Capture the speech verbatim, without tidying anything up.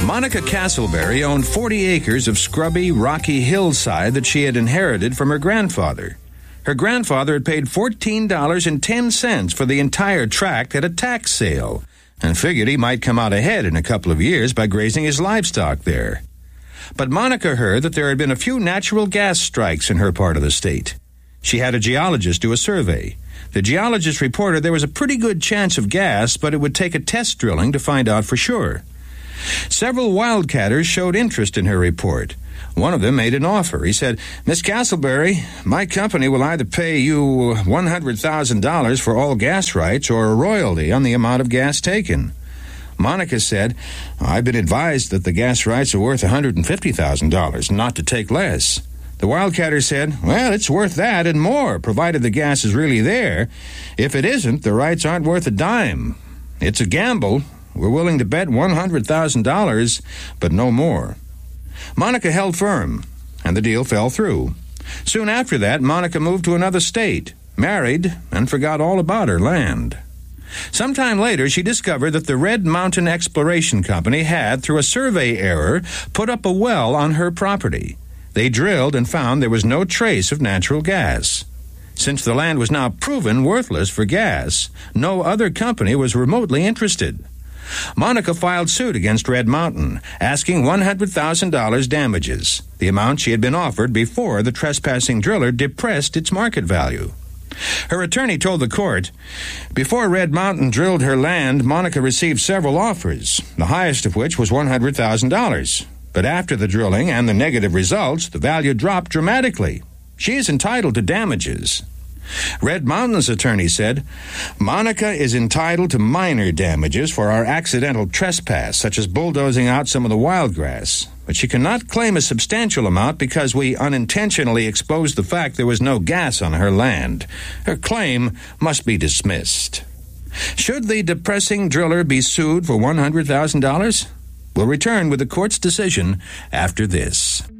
Monica Castleberry owned forty acres of scrubby, rocky hillside that she had inherited from her grandfather. Her grandfather had paid fourteen dollars and ten cents for the entire tract at a tax sale, and figured he might come out ahead in a couple of years by grazing his livestock there. But Monica heard that there had been a few natural gas strikes in her part of the state. She had a geologist do a survey. The geologist reported there was a pretty good chance of gas, but it would take a test drilling to find out for sure. Several wildcatters showed interest in her report. One of them made an offer. He said, "Miss Castleberry, my company will either pay you one hundred thousand dollars for all gas rights or a royalty on the amount of gas taken." Monica said, "I've been advised that the gas rights are worth one hundred fifty thousand dollars, not to take less." The wildcatter said, "Well, it's worth that and more, provided the gas is really there. If it isn't, the rights aren't worth a dime. It's a gamble. We're willing to bet one hundred thousand dollars, but no more." Monica held firm, and the deal fell through. Soon after that, Monica moved to another state, married, and forgot all about her land. Sometime later, she discovered that the Red Mountain Exploration Company had, through a survey error, put up a well on her property. They drilled and found there was no trace of natural gas. Since the land was now proven worthless for gas, no other company was remotely interested. Monica filed suit against Red Mountain, asking one hundred thousand dollars damages, the amount she had been offered before the trespassing driller depressed its market value. Her attorney told the court, "Before Red Mountain drilled her land, Monica received several offers, the highest of which was one hundred thousand dollars. But after the drilling and the negative results, the value dropped dramatically. She is entitled to damages." Red Mountain's attorney said, "Monica is entitled to minor damages for our accidental trespass, such as bulldozing out some of the wild grass. But she cannot claim a substantial amount because we unintentionally exposed the fact there was no gas on her land. Her claim must be dismissed." Should the depressing driller be sued for one hundred thousand dollars? We'll return with the court's decision after this.